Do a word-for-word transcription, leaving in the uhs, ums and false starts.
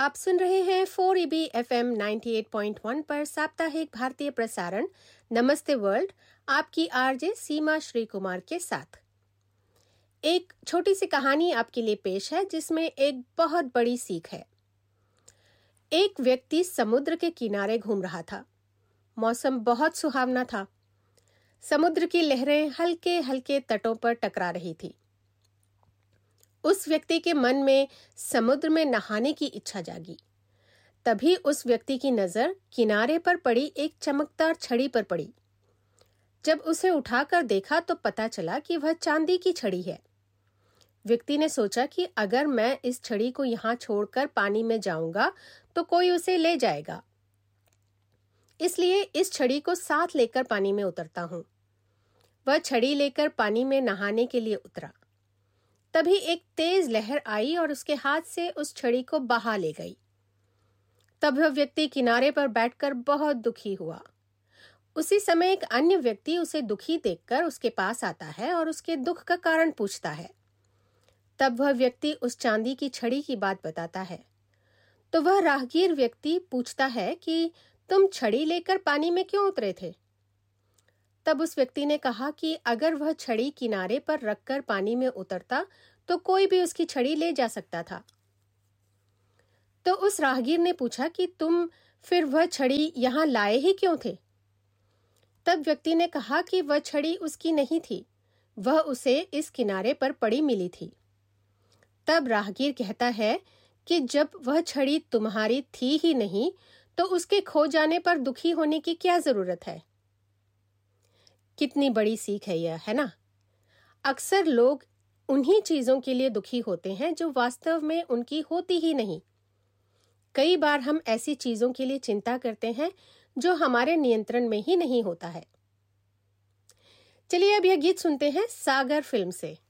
आप सुन रहे हैं four E B F M ninety eight point one पर साप्ताहिक भारतीय प्रसारण नमस्ते वर्ल्ड, आपकी आरजे सीमा श्री कुमार के साथ। एक छोटी सी कहानी आपके लिए पेश है जिसमें एक बहुत बड़ी सीख है। एक व्यक्ति समुद्र के किनारे घूम रहा था। मौसम बहुत सुहावना था। समुद्र की लहरें हल्के हल्के तटों पर टकरा रही थी। उस व्यक्ति के मन में समुद्र में नहाने की इच्छा जागी। तभी उस व्यक्ति की नजर किनारे पर पड़ी एक चमकदार छड़ी पर पड़ी। जब उसे उठाकर देखा तो पता चला कि वह चांदी की छड़ी है। व्यक्ति ने सोचा कि अगर मैं इस छड़ी को यहां छोड़कर पानी में जाऊंगा तो कोई उसे ले जाएगा, इसलिए इस छड़ी को साथ लेकर पानी में उतरता हूं। वह छड़ी लेकर पानी में नहाने के लिए उतरा। तभी एक तेज लहर आई और उसके हाथ से उस छड़ी को बहा ले गई। तब वह व्यक्ति किनारे पर बैठकर बहुत दुखी हुआ। उसी समय एक अन्य व्यक्ति उसे दुखी देखकर उसके पास आता है और उसके दुख का कारण पूछता है। तब वह व्यक्ति उस चांदी की छड़ी की बात बताता है। तो वह राहगीर व्यक्ति पूछता है कि तुम छड़ी लेकर पानी में क्यों उतरे थे? तब उस व्यक्ति ने कहा कि अगर वह छड़ी किनारे पर रखकर पानी में उतरता तो कोई भी उसकी छड़ी ले जा सकता था। तो उस राहगीर ने पूछा कि तुम फिर वह छड़ी यहां लाए ही क्यों थे? तब व्यक्ति ने कहा कि वह छड़ी उसकी नहीं थी, वह उसे इस किनारे पर पड़ी मिली थी। तब राहगीर कहता है कि जब वह छड़ी तुम्हारी थी ही नहीं तो उसके खो जाने पर दुखी होने की क्या जरूरत है। कितनी बड़ी सीख है यह, है ना? अक्सर लोग उन्हीं चीजों के लिए दुखी होते हैं जो वास्तव में उनकी होती ही नहीं। कई बार हम ऐसी चीजों के लिए चिंता करते हैं जो हमारे नियंत्रण में ही नहीं होता है। चलिए अब यह गीत सुनते हैं सागर फिल्म से।